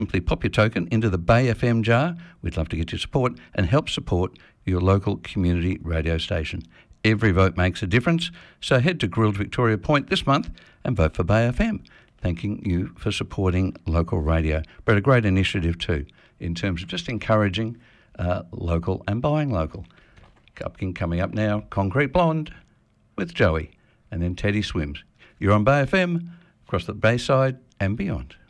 Simply pop your token into the Bay FM jar. We'd love to get your support and help support your local community radio station. Every vote makes a difference, so head to Grilled Victoria Point this month and vote for Bay FM. Thanking you for supporting local radio, but a great initiative too in terms of just encouraging local and buying local. Coming up now, Concrete Blonde with Joey, and then Teddy Swims. You're on Bay FM, across the Bayside and beyond.